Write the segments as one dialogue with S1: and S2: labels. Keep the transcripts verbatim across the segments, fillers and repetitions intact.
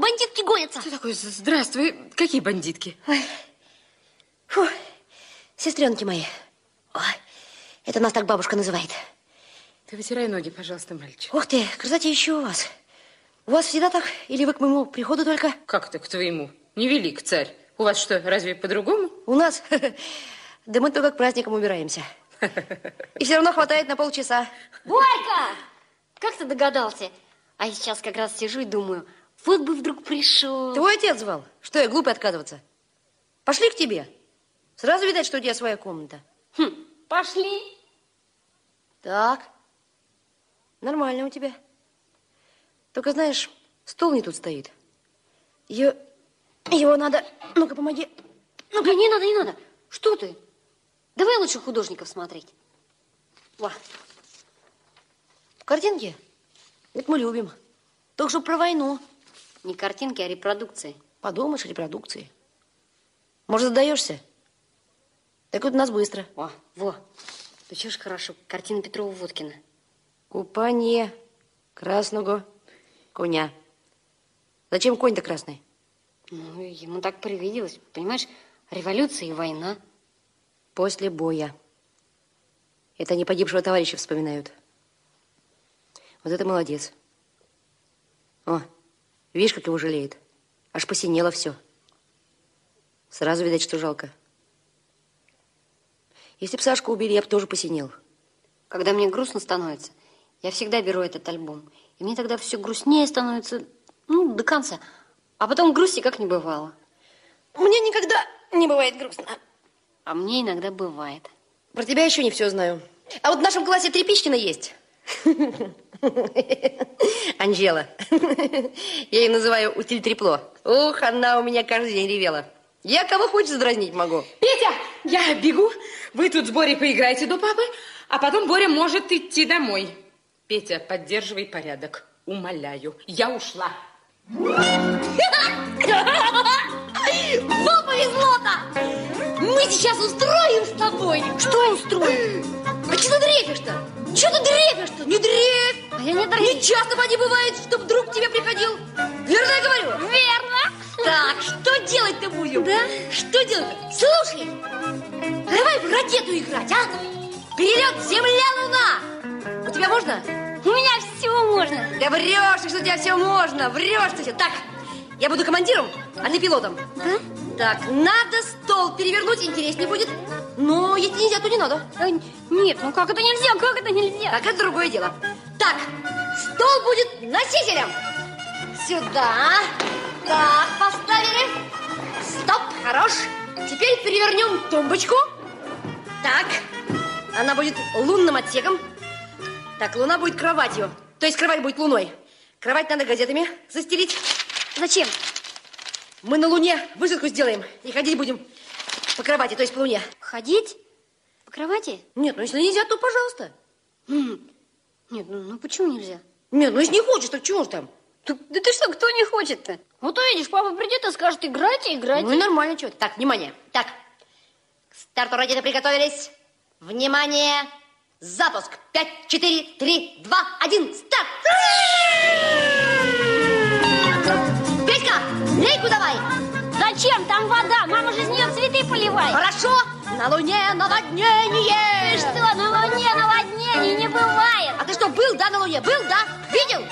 S1: бандитки гонятся.
S2: Что такое? Здравствуй. Какие бандитки?
S1: Ой. Фу. Сестренки мои. Ой. Это нас так бабушка называет.
S2: Ты вытирай ноги, пожалуйста, мальчик.
S1: Ух ты, красотища у вас. У вас всегда так? Или вы к моему приходу только?
S2: Как это к твоему? Невелик царь. У вас что, разве по-другому?
S1: У нас? Да мы только к праздникам убираемся. И все равно хватает на полчаса.
S3: Борька! Как ты догадался? А я сейчас как раз сижу и думаю, вот бы вдруг пришел.
S1: Твой отец звал. Что я, глупый отказываться? Пошли к тебе. Сразу видать, что у тебя своя комната.
S3: Хм, пошли.
S1: Так. Нормально у тебя. Только, знаешь, стол не тут стоит. Ее... Его надо... Ну-ка, помоги.
S3: Ну-ка, не надо, не надо. Что ты? Давай лучше художников смотреть.
S1: Во. Картинки? Это мы любим. Только что про войну.
S3: Не картинки, а репродукции.
S1: Подумаешь, репродукции. Может, задаешься? Так вот у нас быстро.
S3: О, во. Ну, чего ж хорошо. Картина Петрова-Водкина.
S1: Купание красного коня. Зачем конь-то красный?
S3: Ну, ему так привиделось. Понимаешь, революция и война.
S1: После боя. Это они погибшего товарища вспоминают. Вот это молодец. О, видишь, как его жалеет. Аж посинело все. Сразу видать, что жалко. Если б Сашку убили, я бы тоже посинел.
S3: Когда мне грустно становится, я всегда беру этот альбом. И мне тогда все грустнее становится, ну, до конца. А потом грусти как не бывало.
S1: Мне никогда не бывает грустно.
S3: А мне иногда бывает.
S1: Про тебя еще не все знаю. А вот в нашем классе Трепищина есть. Анжела. Я ее называю утиль трепло. Ух, она у меня каждый день ревела. Я кого хочешь задразнить могу.
S2: Петя, я бегу. Вы тут с Борей поиграйте до папы, а потом Боря может идти домой. Петя, поддерживай порядок. Умоляю. Я ушла.
S1: Вот повезло-то! Мы сейчас устроим с тобой.
S3: Что устроим?
S1: А что ты дрейфишь-то? Что ты дрейфишь-то? Не дрейфь!
S3: А я не дрейф.
S1: Не часто поди бывает, чтоб друг к тебе приходил. Верно я говорю?
S3: Верно.
S1: Так, что делать-то будем?
S3: Да?
S1: Что делать-то? Слушай, давай в ракету играть, а? Перелет Земля-Луна. У тебя можно?
S3: У меня все можно.
S1: Да врешь ты, что у тебя все можно. Врешь ты все. Так, я буду командиром, а ты пилотом.
S3: Да?
S1: Так, надо стол перевернуть, интереснее будет. Но если нельзя, то не надо.
S3: А, нет, ну как это нельзя, как это нельзя?
S1: Так, это другое дело. Так, стол будет носителем. Сюда. Так, поставили. Стоп, хорош. Теперь перевернем тумбочку. Так, она будет лунным отсеком. Так, луна будет кроватью. То есть кровать будет луной. Кровать надо газетами застелить.
S3: Зачем?
S1: Мы на Луне высадку сделаем и ходить будем по кровати, то есть по Луне.
S3: Ходить? По кровати?
S1: Нет, ну если нельзя, то пожалуйста.
S3: М-м. Нет, ну, ну почему нельзя?
S1: Нет, ну если не хочешь, то чего ж там?
S3: Да, да ты что, кто не хочет-то? Вот увидишь, папа придет и скажет, играйте, играйте.
S1: Ну и нормально, что-то. Так, внимание. Так, к старту ракеты приготовились. Внимание, запуск. Пять, четыре, три, два, один, старт. Петька, лейку давай.
S3: Зачем? Там вода, мама же из нее цветы поливает.
S1: Хорошо, на Луне наводнение.
S3: Ты что, на Луне наводнений не бывает.
S1: А ты что, был, да, на Луне? Был, да? Видел?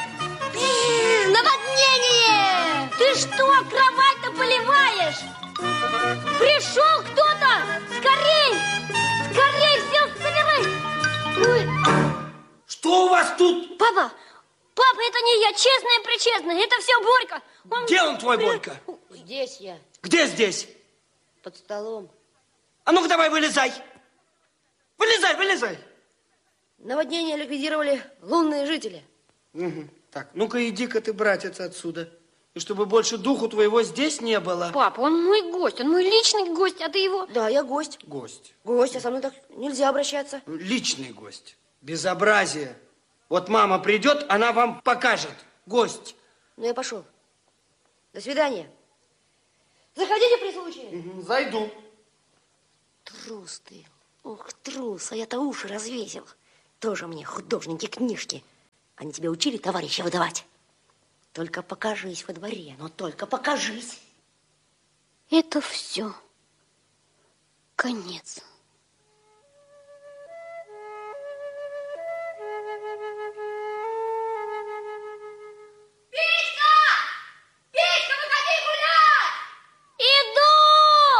S1: Наводнение!
S3: Ты что, кровать-то поливаешь? Пришел кто-то! Скорей! Скорей, все собирай!
S4: Что у вас тут?
S3: Папа, папа, это не я, честное-причестное, это все Борька. Он...
S4: Где он, твой Борька?
S1: Здесь я,
S4: Где здесь?
S1: под столом.
S4: А ну-ка давай вылезай. Вылезай, вылезай.
S1: Наводнение ликвидировали лунные жители.
S4: Угу. Так, ну-ка иди-ка ты, братец, отсюда. И чтобы больше духу твоего здесь не было.
S3: Папа, он мой гость, он мой личный гость, а ты его...
S1: Да, я гость.
S4: Гость.
S1: Гость, а со мной так нельзя обращаться.
S4: Личный гость. Безобразие. Вот мама придет, она вам покажет. Гость.
S1: Ну, я пошел. До свидания. Заходите при случае.
S4: Угу, зайду.
S1: Трус ты. Ух, трус, а я-то уши развесил. Тоже мне художники книжки. Они тебя учили товарища выдавать? Только покажись во дворе, но только покажись.
S3: Это все. Конец.